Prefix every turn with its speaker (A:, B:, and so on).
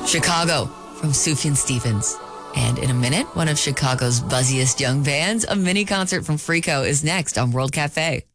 A: Chicago from Sufjan Stevens. And in a minute, one of Chicago's buzziest young bands, a mini concert from Freako, is next on World Cafe.